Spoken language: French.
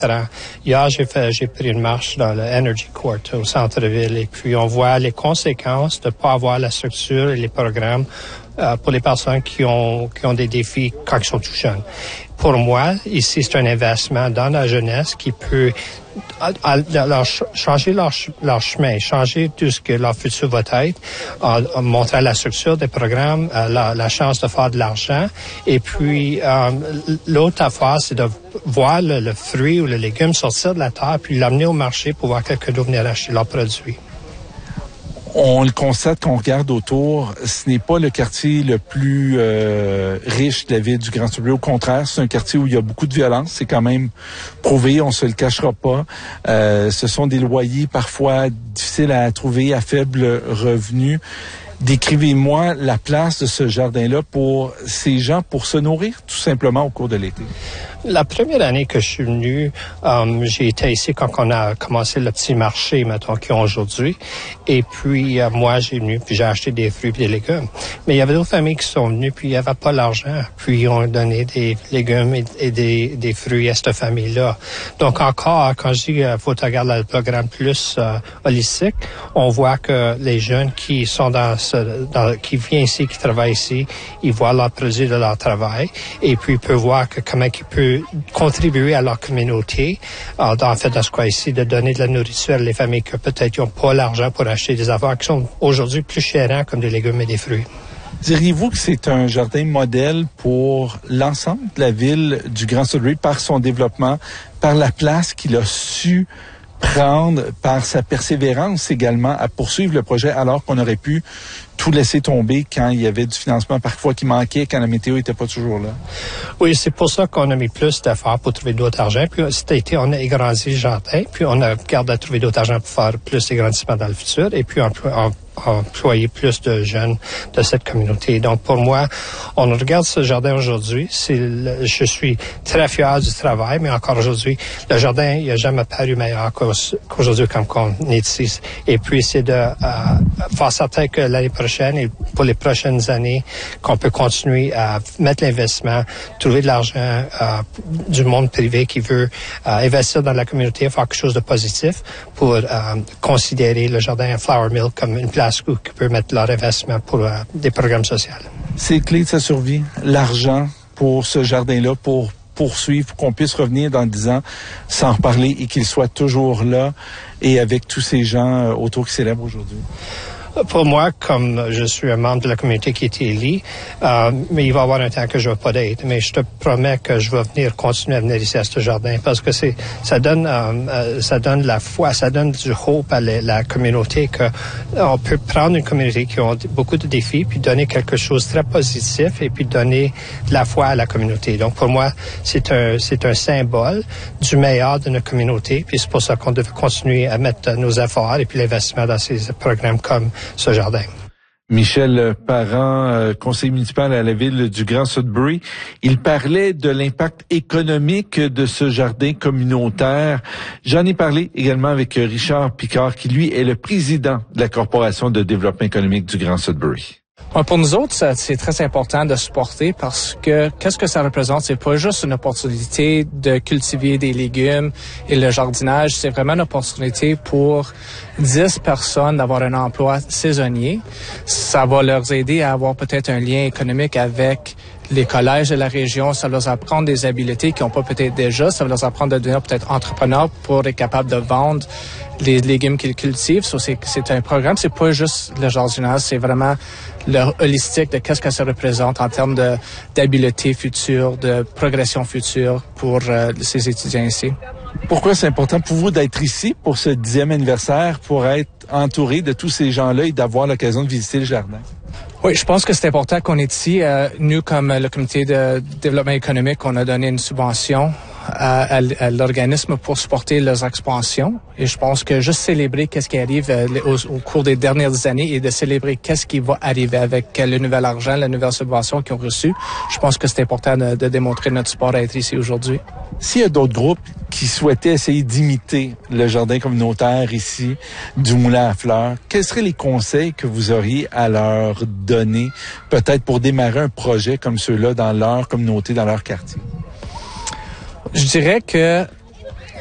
Hier, j'ai pris une marche dans le Energy Court au centre-ville et puis on voit les conséquences de ne pas avoir la structure et les programmes pour les personnes qui ont des défis quand ils sont tout jeunes. Pour moi, ici, c'est un investissement dans la jeunesse qui peut changer leur chemin, changer tout ce que leur futur va être, montrer la structure des programmes, la chance de faire de l'argent. Et puis, l'autre affaire, c'est de voir le fruit ou le légume sortir de la terre puis l'amener au marché pour voir quelqu'un d'autre venir acheter leurs produits. On le constate quand on regarde autour, ce n'est pas le quartier le plus riche de la ville du Grand Sudbury. Au contraire, c'est un quartier où il y a beaucoup de violence. C'est quand même prouvé, on se le cachera pas. Ce sont des loyers parfois difficiles à trouver, à faible revenu. Décrivez-moi la place de ce jardin-là pour ces gens, pour se nourrir tout simplement au cours de l'été. La première année que je suis venu, j'ai été ici quand on a commencé le petit marché, mettons, qu'ils ont aujourd'hui. Et puis, moi, j'ai venu, puis j'ai acheté des fruits et des légumes. Mais il y avait d'autres familles qui sont venues, puis il n'y avait pas l'argent. Puis, ils ont donné des légumes et des fruits à cette famille-là. Donc, encore, quand je dis faut regarder le programme plus holistique, on voit que les jeunes qui sont qui viennent ici, qui travaillent ici, ils voient leur produit de leur travail. Et puis, ils peuvent voir comment ils peuvent contribuer à leur communauté, en fait, dans ce cas ici, de donner de la nourriture à les familles qui peut-être n'ont pas l'argent pour acheter des affaires qui sont aujourd'hui plus chères comme des légumes et des fruits. Diriez-vous que c'est un jardin modèle pour l'ensemble de la ville du Grand Sudbury par son développement, par la place qu'il a su prendre, par sa persévérance également à poursuivre le projet alors qu'on aurait pu tout laisser tomber quand il y avait du financement parfois qui manquait, quand la météo était pas toujours là? Oui, c'est pour ça qu'on a mis plus d'efforts pour trouver d'autres argent. Puis cet été, on a agrandi le jardin, puis on a gardé à trouver d'autres argent pour faire plus d'agrandissement dans le futur, et puis employer plus de jeunes de cette communauté. Donc, pour moi, on regarde ce jardin aujourd'hui. Je suis très fier du travail, mais encore aujourd'hui, le jardin, il n'a jamais paru meilleur qu'aujourd'hui comme on est ici. Et puis, c'est de faire certain que l'année prochaine et pour les prochaines années, qu'on peut continuer à mettre l'investissement, trouver de l'argent du monde privé qui veut investir dans la communauté, faire quelque chose de positif pour considérer le jardin Flower Mill comme une place où ils peuvent mettre leur investissement pour des programmes sociaux. C'est clé de sa survie, l'argent pour ce jardin-là, pour poursuivre, pour qu'on puisse revenir dans 10 ans, s'en reparler et qu'il soit toujours là et avec tous ces gens autour qui célèbrent aujourd'hui. Pour moi, comme je suis un membre de la communauté qui est élu, mais il va y avoir un temps que je ne vais pas d'être. Mais je te promets que je vais continuer à venir ici à ce jardin parce que ça donne la foi, ça donne du hope à la communauté qu'on peut prendre une communauté qui a beaucoup de défis puis donner quelque chose de très positif et puis donner de la foi à la communauté. Donc pour moi, c'est un symbole du meilleur de notre communauté. Puis c'est pour ça qu'on devait continuer à mettre nos efforts et puis l'investissement dans ces programmes comme ce jardin. Michel Parent, conseiller municipal à la ville du Grand Sudbury, il parlait de l'impact économique de ce jardin communautaire. J'en ai parlé également avec Richard Picard, qui lui est le président de la Corporation de développement économique du Grand Sudbury. Pour nous autres, c'est très important de supporter parce que qu'est-ce que ça représente? C'est pas juste une opportunité de cultiver des légumes et le jardinage, c'est vraiment une opportunité pour 10 personnes d'avoir un emploi saisonnier. Ça va leur aider à avoir peut-être un lien économique avec les collèges de la région. Ça va leur apprendre des habiletés qu'ils n'ont pas peut-être déjà. Ça va leur apprendre de devenir peut-être entrepreneurs pour être capable de vendre les légumes qu'ils cultivent. C'est un programme, c'est pas juste le jardinage, c'est vraiment le holistique de qu'est-ce que ça représente en termes d'habileté future, de progression future pour ces étudiants ici. Pourquoi c'est important pour vous d'être ici pour ce 10e anniversaire, pour être entouré de tous ces gens-là et d'avoir l'occasion de visiter le jardin? Oui, je pense que c'est important qu'on est ici. Nous, comme le comité de développement économique, on a donné une subvention à l'organisme pour supporter leurs expansions. Et je pense que juste célébrer qu'est-ce qui arrive au cours des dernières années et de célébrer qu'est-ce qui va arriver avec le nouvel argent, la nouvelle subvention qu'ils ont reçue, je pense que c'est important de démontrer notre support à être ici aujourd'hui. S'il y a d'autres groupes qui souhaitaient essayer d'imiter le jardin communautaire ici, du Moulin à Fleurs, quels seraient les conseils que vous auriez à leur donner, peut-être pour démarrer un projet comme ceux-là dans leur communauté, dans leur quartier? Je dirais que